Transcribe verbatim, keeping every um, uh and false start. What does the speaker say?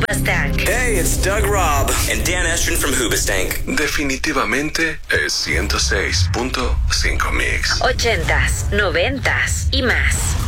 Hoobastank. Hey, it's Doug Robb and Dan Estrin from Hoobastank. Definitivamente es ciento seis punto cinco Mix. Ochentas, noventas y más.